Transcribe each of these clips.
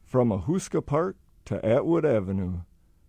From Ahuska Park to Atwood Avenue,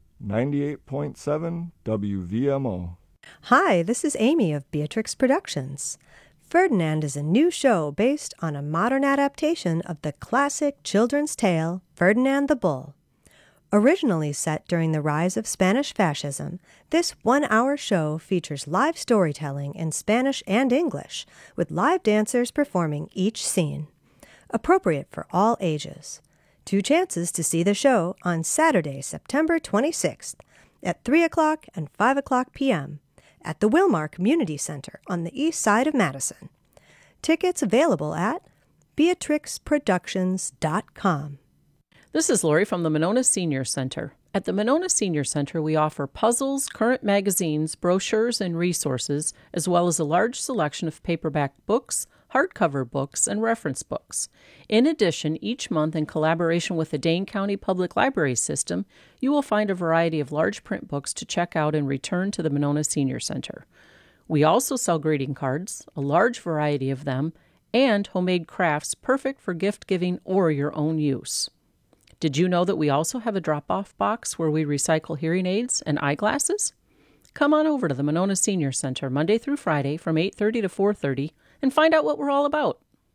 98.7 WVMO. Hi, this is Amy of Beatrix Productions. Ferdinand is a new show based on a modern adaptation of the classic children's tale, Ferdinand the Bull. Originally set during the rise of Spanish fascism, this one-hour show features live storytelling in Spanish and English, with live dancers performing each scene. Appropriate for all ages. 2 chances to see the show on Saturday, September 26th at 3 o'clock and 5 o'clock p.m. at the Wilmar Community Center on the east side of Madison. Tickets available at beatrixproductions.com. This is Lori from the Monona Senior Center. At the Monona Senior Center, we offer puzzles, current magazines, brochures, and resources, as well as a large selection of paperback books, hardcover books, and reference books. In addition, each month, in collaboration with the Dane County Public Library System, you will find a variety of large print books to check out and return to the Monona Senior Center. We also sell greeting cards, a large variety of them, and homemade crafts perfect for gift giving or your own use. Did you know that we also have a drop-off box where we recycle hearing aids and eyeglasses? Come on over to the Monona Senior Center Monday through Friday from 8:30 to 4:30 and find out what we're all about.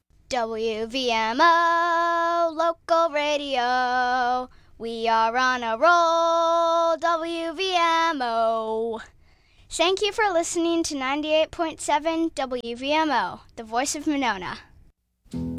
WVMO, local radio. We are on a roll, WVMO. Thank you for listening to 98.7 WVMO, the voice of Monona.